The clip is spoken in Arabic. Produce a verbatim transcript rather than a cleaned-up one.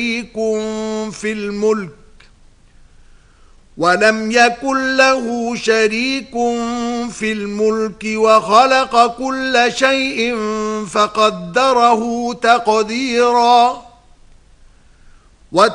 في الملك ولم يكن له شريك في الملك وخلق كل شيء فقدره تقديرا.